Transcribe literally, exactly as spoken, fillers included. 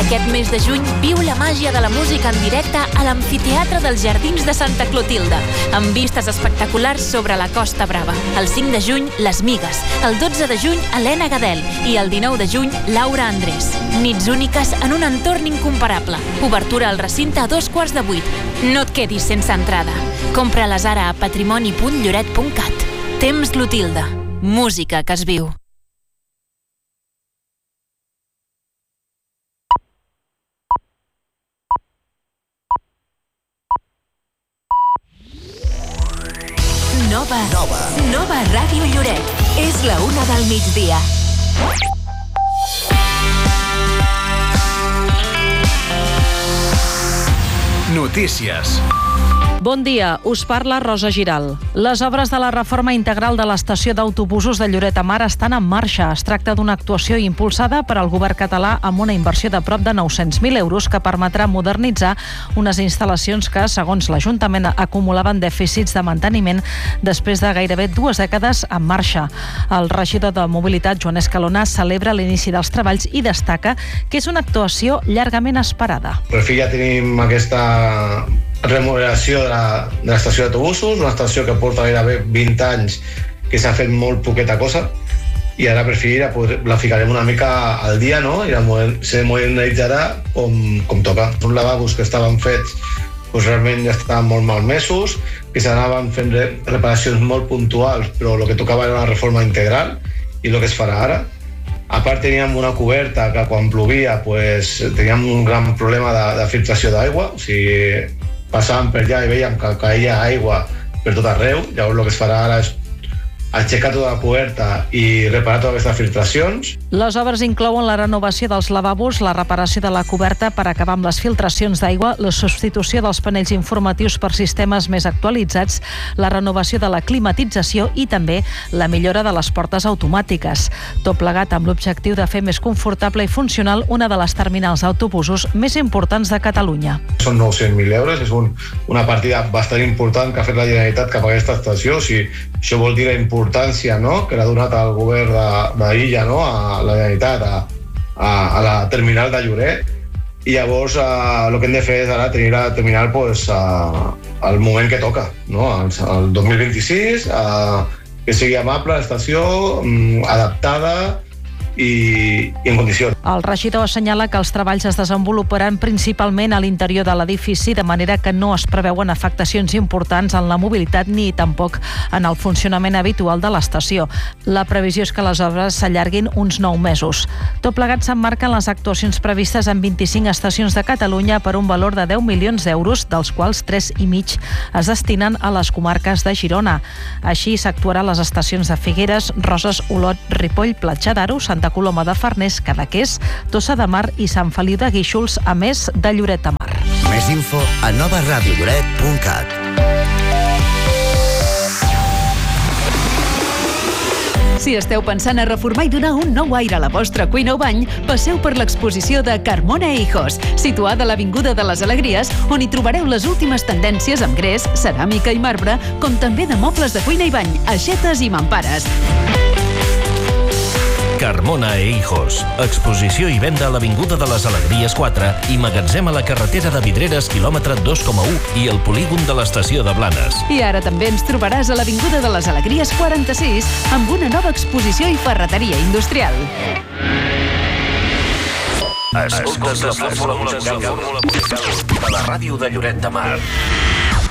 Aquest mes de juny viu la màgia de la música en directe a l'Amfiteatre dels Jardins de Santa Clotilde, amb vistes espectaculars sobre la Costa Brava. El cinc de juny, Les Migues. El dotze de juny, Helena Gadel. I el dinou de juny, Laura Andrés. Nits úniques en un entorn incomparable. Obertura al recinte a dos quarts de vuit. No et quedis sense entrada. Compra-les ara a patrimoni punt lloret punt cat. Temps Clotilde. Música que es viu. Nova. Nova. Nova Ràdio Lloret. És la una del migdia. Notícies. Bon dia, us parla Rosa Giral. Les obres de la reforma integral de l'estació d'autobusos de Lloret de Mar estan en marxa. Es tracta d'una actuació impulsada per al govern català amb una inversió de prop de nou-cents mil euros que permetrà modernitzar unes instal·lacions que, segons l'Ajuntament, acumulaven dèficits de manteniment després de gairebé dues dècades en marxa. El regidor de Mobilitat, Joan Escalona, celebra l'inici dels treballs i destaca que és una actuació llargament esperada. Per fi ja tenim aquesta remodelació de la, de l'estació d'autobusos, una estació que porta gairebé vint anys que s'ha fet molt poqueta cosa i ara per fi la, la ficarem una mica al dia, no? I la, se modernitzarà com, com toca. Uns lavabos que estaven fets doncs realment ja estaven molt malmesos, que s'anaven fent reparacions molt puntuals, però el que tocava era una reforma integral i el que es farà ara. A part teníem una coberta que quan plovia pues, teníem un gran problema de, de filtració d'aigua, o sigui, passàvem per allà i veiem que caia aigua per tot arreu. Llavors el que es farà ara és aixecar tota la coberta i reparar totes aquestes filtracions. Les obres inclouen la renovació dels lavabos, la reparació de la coberta per acabar amb les filtracions d'aigua, la substitució dels panells informatius per sistemes més actualitzats, la renovació de la climatització i també la millora de les portes automàtiques. Tot plegat amb l'objectiu de fer més confortable i funcional una de les terminals d'autobusos més importants de Catalunya. Són nou-cents mil euros, és un, una partida bastant important que ha fet la Generalitat cap a aquesta estació. O sigui, això vol dir la importància, no?, que l'ha donat el govern d'Illa, no?, a la Generalitat, a, a, a la terminal de Lloret, i llavors eh, el que hem de fer és ara tenir la terminal pues, a, al moment que toca, no?, al, al dos mil vint-i-sis, a, que sigui amable l'estació, adaptada i, i en condicions. El regidor assenyala que els treballs es desenvoluparan principalment a l'interior de l'edifici, de manera que no es preveuen afectacions importants en la mobilitat ni tampoc en el funcionament habitual de l'estació. La previsió és que les obres s'allarguin uns nou mesos. Tot plegat s'emmarquen les actuacions previstes en vint-i-cinc estacions de Catalunya per un valor de deu milions d'euros, dels quals tres i mig es destinen a les comarques de Girona. Així s'actuarà a les estacions de Figueres, Roses, Olot, Ripoll, Platja d'Aro, Santa Coloma de Farners, Cadaqués, Tossa de Mar i Sant Feliu de Guíxols, a més de Lloret de Mar. Més info a nova ràdio lloret punt cat. Si esteu pensant a reformar i donar un nou aire a la vostra cuina o bany, passeu per l'exposició de Carmona e Hijos, situada a l'Avinguda de les Alegries, on hi trobareu les últimes tendències amb gres, ceràmica i marbre, com també de mobles de cuina i bany, aixetes i mampares. Carmona e Hijos. Exposició i venda a l'Avinguda de les Alegries quatre i magatzem a la carretera de Vidreres, quilòmetre dos coma u i el polígon de l'estació de Blanes. I ara també ens trobaràs a l'Avinguda de les Alegries quaranta-sis amb una nova exposició i ferreteria industrial. Escoltes la fórmula musical de la ràdio de Lloret de Mar.